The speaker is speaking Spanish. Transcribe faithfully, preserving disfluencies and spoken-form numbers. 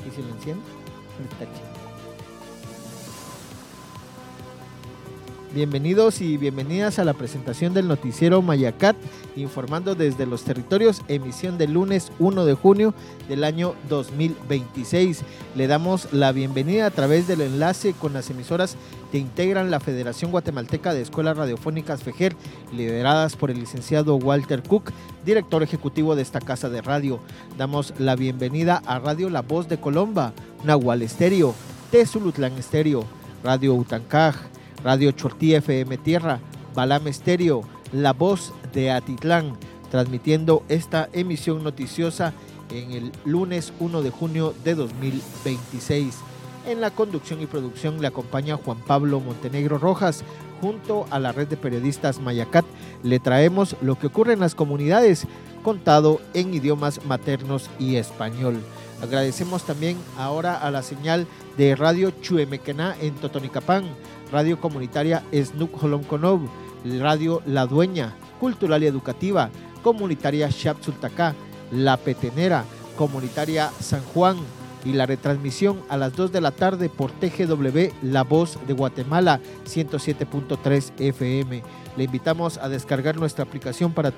¿Y si lo enciendo? Ahorita checo. Bienvenidos y bienvenidas a la presentación del noticiero Mayacat, informando desde los territorios, emisión del lunes uno de junio del año dos mil veintiséis. Le damos la bienvenida a través del enlace con las emisoras que integran la Federación Guatemalteca de Escuelas Radiofónicas FEGER, lideradas por el licenciado Walter Cook, director ejecutivo de esta casa de radio. Damos la bienvenida a Radio La Voz de Colomba, Nahual Estéreo, Tezulutlán Estéreo, Radio Utancaj, Radio Chortí F M Tierra, Balam Estéreo, La Voz de Atitlán, transmitiendo esta emisión noticiosa en el lunes uno de junio de dos mil veintiséis. En la conducción y producción le acompaña Juan Pablo Montenegro Rojas. Junto a la red de periodistas Mayacat le traemos lo que ocurre en las comunidades, contado en idiomas maternos y español. Agradecemos también ahora a la señal de Radio Chuemequená en Totonicapán, Radio Comunitaria Esnuc Holomconov, Radio La Dueña, Cultural y Educativa, Comunitaria Xapsultacá, La Petenera, Comunitaria San Juan, y la retransmisión a las dos de la tarde por T G W La Voz de Guatemala ciento siete punto tres F M. Le invitamos a descargar nuestra aplicación para